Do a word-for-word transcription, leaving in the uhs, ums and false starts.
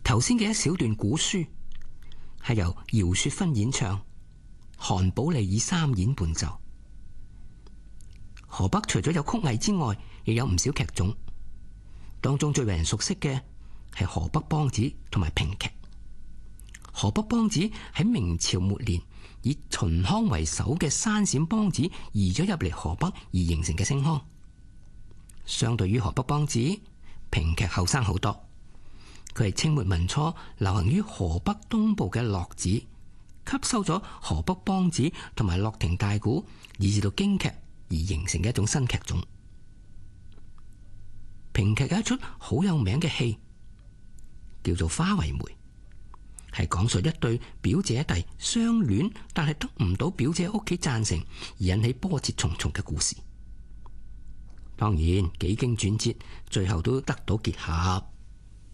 頭先嘅一小段古書係由姚雪芬演唱，韓寶莉以三演伴奏。河北除咗有曲藝之外，亦有唔少劇種，當中最為人熟悉嘅係河北梆子同埋評劇。河北梆子喺明朝末年以秦腔為首嘅山陝梆子移咗入嚟河北而形成嘅聲腔。相對於河北梆子，評劇後生好多。佢係清末民初流行於河北東部嘅樂子，吸收咗河北梆子同埋樂亭大鼓，以至到京劇而形成嘅一種新劇種。評劇有一出好有名嘅戲，叫做《花為媒》，係講述一對表姐弟相戀，但係得唔到表姐屋企贊成，而引起波折重重嘅故事。當然幾經轉折，最後都得到結合。